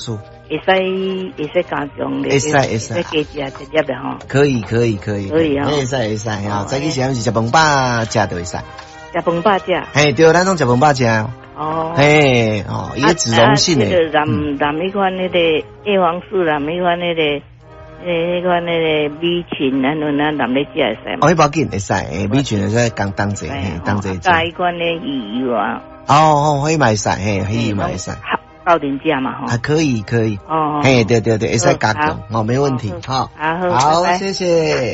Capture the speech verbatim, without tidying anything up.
素？ 会使会使加强的， 会使会使， 会加食直接的吼。 可以可以可以可以啊， 会使会使哈。早起时阵是食饭饱食就会使。 食饭饱食。 嘿，对，咱拢食饭饱食。哦。嘿，哦，伊个脂溶性的。 啊，那个染染那款那个叶黄素染那款那个。诶，迄款那个米群，咱咱咱染咧食会使嘛？ 哦，迄包紧会使，诶，米群会使当当者，嘿，当者食。 加一罐咧鱼油啊。 哦哦，可以买使，嘿，可以买使。 高点价嘛，哈。 啊，可以可以。 哦。 嘿，对对对，会使加强，哦，没问题，好。 好， 好，谢谢。